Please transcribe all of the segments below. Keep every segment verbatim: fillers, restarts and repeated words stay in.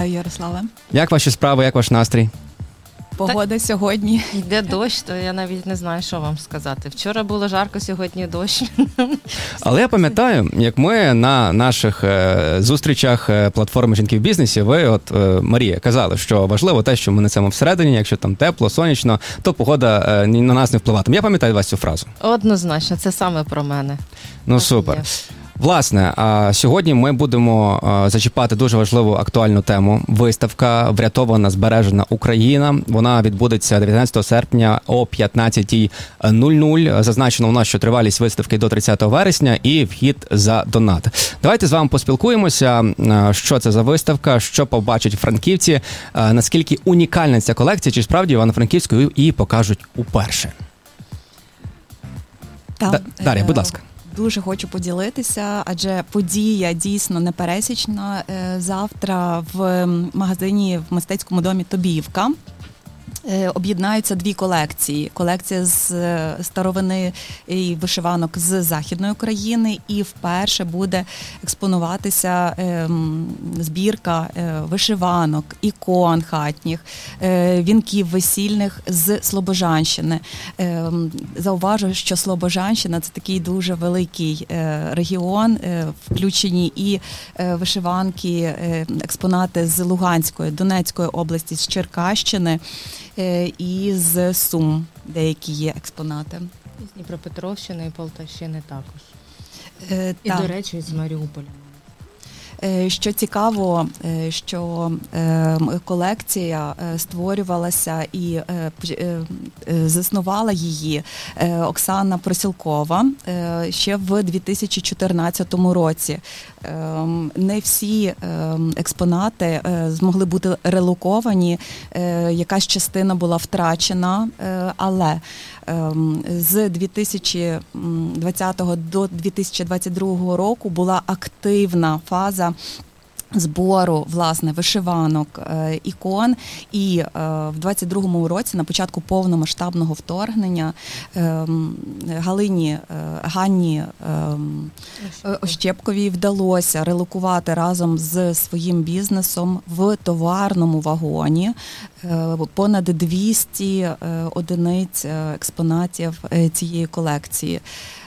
Вітаю, Ярославе. Як ваші справи, як ваш настрій? Погода так, сьогодні. Йде дощ, то я навіть не знаю, що вам сказати. Вчора було жарко, сьогодні дощ. Але я пам'ятаю, як ми на наших е, зустрічах е, платформи «Жінки в бізнесі», ви, от, е, Марія, казали, що важливо те, що ми несемо всередині, якщо там тепло, сонячно, то погода е, на нас не впливатиме. Я пам'ятаю вас цю фразу. Однозначно, це саме про мене. Ну, супер. Власне, сьогодні ми будемо зачіпати дуже важливу актуальну тему. Виставка «Врятована, збережена Україна». Вона відбудеться дев'ятнадцятого серпня о п'ятнадцятій нуль нуль. Зазначено у нас, що тривалість виставки до тридцятого вересня і вхід за донат. Давайте з вами поспілкуємося, що це за виставка, що побачать франківці, наскільки унікальна ця колекція, чи справді Івано-Франківську її покажуть уперше. Так. Дар'я, будь ласка. Дуже хочу поділитися, адже подія дійсно непересічна. Завтра в магазині в мистецькому домі «Тобіївка» об'єднаються дві колекції. Колекція з старовини і вишиванок з Західної України, і вперше буде експонуватися збірка вишиванок, ікон хатніх, вінків весільних з Слобожанщини. Зауважу, що Слобожанщина – це такий дуже великий регіон, включені і вишиванки, експонати з Луганської, Донецької області, з Черкащини, і з Сум деякі є експонати. З Дніпропетровщини і Полтавщини також. Е, і, та. до речі, з Маріуполя. Що цікаво, що колекція створювалася і заснувала її Оксана Просілкова ще в дві тисячі чотирнадцятому році. Не всі експонати змогли бути релоковані, якась частина була втрачена, але з дві тисячі двадцятого до дві тисячі двадцять другого року була активна фаза збору, власне, вишиванок, ікон, і в двадцять другому році, на початку повномасштабного вторгнення, Галині, Ганні Ощепковій вдалося релокувати разом з своїм бізнесом в товарному вагоні понад двісті одиниць експонатів цієї колекції.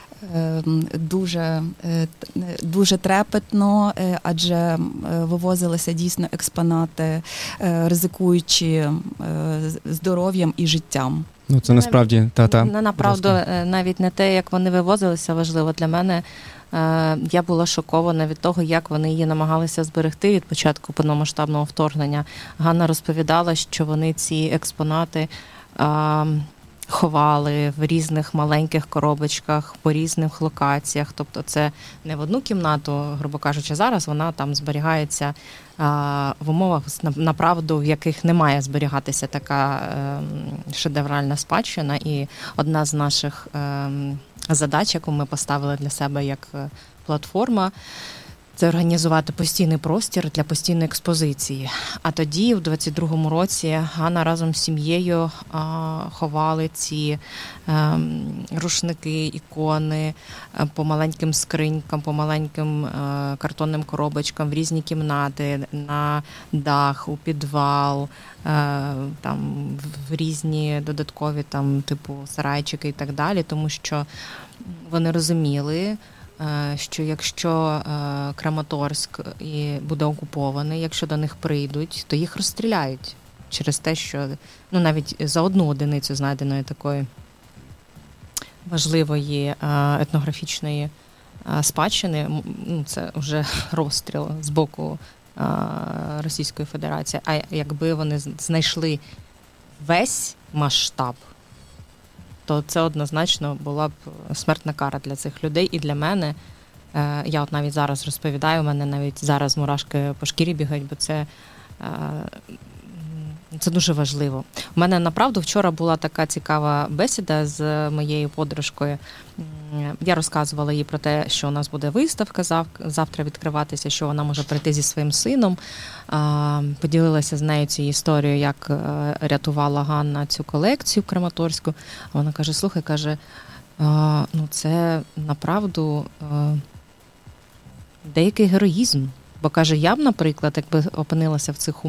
Дуже, дуже трепетно, адже вивозилися дійсно експонати, ризикуючи здоров'ям і життям. Ну, це насправді, та-та. Не, направду, навіть не те, як вони вивозилися, важливо для мене. Я була шокована від того, як вони її намагалися зберегти від початку повномасштабного вторгнення. Ганна розповідала, що вони ці експонати ховали в різних маленьких коробочках, по різних локаціях. Тобто це не в одну кімнату, грубо кажучи, зараз вона там зберігається а, в умовах, направду, в яких не має зберігатися така е, шедевральна спадщина. І одна з наших е, задач, яку ми поставили для себе як платформа, це організувати постійний простір для постійної експозиції. А тоді, в двадцять другому році, Ганна разом з сім'єю а, ховали ці а, рушники, ікони а, по маленьким скринькам, по маленьким а, картонним коробочкам в різні кімнати, на дах, у підвал, а, там, в різні додаткові там, типу сарайчики і так далі, тому що вони розуміли, що якщо Краматорськ буде окупований, якщо до них прийдуть, то їх розстріляють через те, що ну, навіть за одну одиницю знайденої такої важливої етнографічної спадщини, ну, це вже розстріл з боку Російської Федерації. А якби вони знайшли весь масштаб, то це однозначно була б смертна кара для цих людей і для мене. Я от навіть зараз розповідаю, у мене навіть зараз мурашки по шкірі бігають, бо це, це дуже важливо. У мене, направду, вчора була така цікава бесіда з моєю подружкою. Я розказувала їй про те, що у нас буде виставка завтра відкриватися, що вона може прийти зі своїм сином. Поділилася з нею цією історією, як рятувала Ганна цю колекцію Краматорську. Вона каже, слухай, каже, ну це направду деякий героїзм. Бо каже, я б, наприклад, якби опинилася в цих умовах,